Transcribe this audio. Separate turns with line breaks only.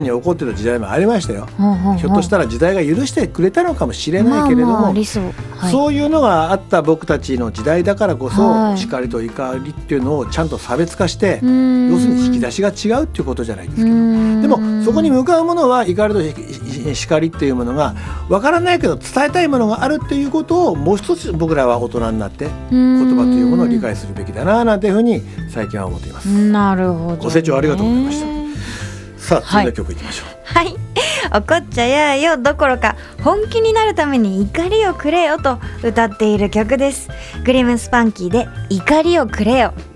に怒ってた時代もありましたよ。
ほうほうほう。
ひょっとしたら時代が許してくれたのかもしれないけれども、
まあまあありそう。はい。
そういうのがあった僕たちの時代だからこそ、
はい
叱りと怒りっていうのをちゃんと差別化して、
うーん
要するに引き出しが違うっていうことじゃないですけど、
うーん
でもそこに向かうものは怒りと叱りっていうものがわからないけど伝えたいものがあるっていうことをもう一つ僕らは大人になって言葉というものを理解するべきだななんていうふうに最近は思っています。
なるほど、ね。
ご清聴ありがとうございました。さあ次の曲いきましょう。
はい、怒っちゃやよどころか本気になるために怒りをくれよと歌っている曲です。グリムスパンキーで怒りをくれよ。